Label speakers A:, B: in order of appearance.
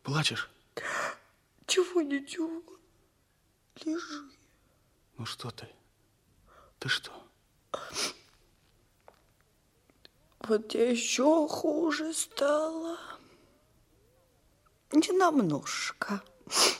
A: Плачешь?
B: Чего, ничего. Лежи.
A: Ну что ты? Ты что?
B: Вот тебе еще хуже стало. Не намножко.